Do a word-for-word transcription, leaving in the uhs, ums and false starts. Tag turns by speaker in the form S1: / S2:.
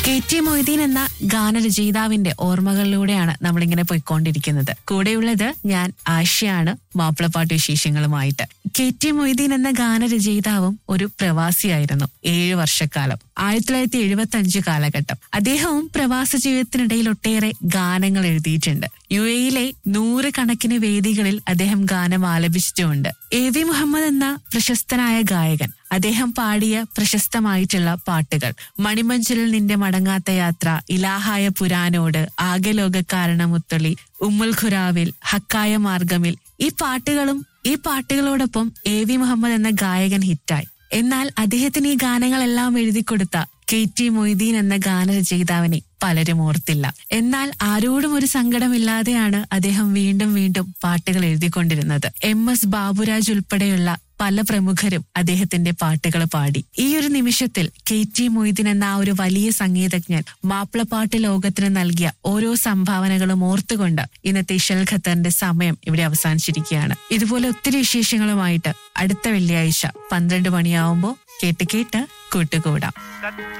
S1: K T Moideen എന്ന ഗാനരചയിതാവിന്റെ ഓർമ്മകളിലൂടെയാണ് നമ്മളിങ്ങനെ പോയിക്കൊണ്ടിരിക്കുന്നത്. കൂടെയുള്ളത് ഞാൻ ആശയാണ്, മാപ്പിളപ്പാട്ട് വിശേഷങ്ങളുമായിട്ട്. കെ ടി മൊയ്തീൻ എന്ന ഗാനരചയിതാവും ഒരു പ്രവാസിയായിരുന്നു ഏഴു വർഷക്കാലം. ആയിരത്തി തൊള്ളായിരത്തി എഴുപത്തി അഞ്ച് കാലഘട്ടം. അദ്ദേഹവും പ്രവാസ ജീവിതത്തിനിടയിൽ ഒട്ടേറെ ഗാനങ്ങൾ എഴുതിയിട്ടുണ്ട്. യു എയിലെ നൂറ് കണക്കിന് വേദികളിൽ അദ്ദേഹം ഗാനം ആലപിച്ചിട്ടുമുണ്ട്. എ വി മുഹമ്മദ് എന്ന പ്രശസ്തനായ ഗായകൻ അദ്ദേഹം പാടിയ പ്രശസ്തമായിട്ടുള്ള പാട്ടുകൾ മണിമഞ്ചലിൽ നിന്റെ മടങ്ങാത്ത യാത്ര, ഇലാഹായ പുരാനോട്, ആകെ ലോകക്കാരണമുത്തൊളി, ഉമ്മുൽ ഖുറാവിൽ, ഹക്കായ മാർഗമിൽ, ഈ പാട്ടുകളും ഈ പാട്ടുകളോടൊപ്പം എ വി മുഹമ്മദ് എന്ന ഗായകൻ ഹിറ്റായി. എന്നാൽ അദ്ദേഹത്തിന് ഈ ഗാനങ്ങളെല്ലാം എഴുതി കൊടുത്ത കെ ടി മൊയ്തീൻ എന്ന ഗാനരചയിതാവിനെ പലരും ഓർത്തില്ല. എന്നാൽ ആരോടും ഒരു സങ്കടമില്ലാതെയാണ് അദ്ദേഹം വീണ്ടും വീണ്ടും പാട്ടുകൾ എഴുതിക്കൊണ്ടിരുന്നത്. എം എസ് ബാബുരാജ് ഉൾപ്പെടെയുള്ള പല പ്രമുഖരും അദ്ദേഹത്തിന്റെ പാട്ടുകൾ പാടി. ഈ ഒരു നിമിഷത്തിൽ കെ ടി മൊയ്തീൻ എന്ന ആ ഒരു വലിയ സംഗീതജ്ഞൻ മാപ്പിളപ്പാട്ട് ലോകത്തിന് നൽകിയ ഓരോ സംഭാവനകളും ഓർത്തുകൊണ്ട് ഇന്നത്തെ ഇശൽ ഖത്തറിന്റെ സമയം ഇവിടെ അവസാനിച്ചിരിക്കുകയാണ്. ഇതുപോലെ ഒത്തിരി വിശേഷങ്ങളുമായിട്ട് അടുത്ത വെള്ളിയാഴ്ച പന്ത്രണ്ട് മണിയാവുമ്പോ കേട്ട് കേട്ട് കൂട്ടുകൂടാം.